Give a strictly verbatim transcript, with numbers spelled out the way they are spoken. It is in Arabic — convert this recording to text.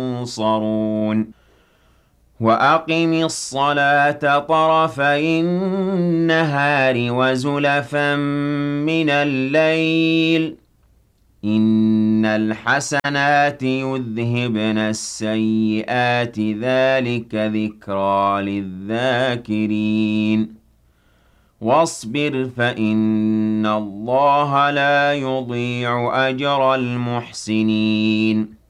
ينصرون وأقم الصلاة طرفي النهار وزلفا من الليل إن الحسنات يذهبن السيئات ذلك ذكرى للذاكرين واصبر فإن الله لا يضيع أجر المحسنين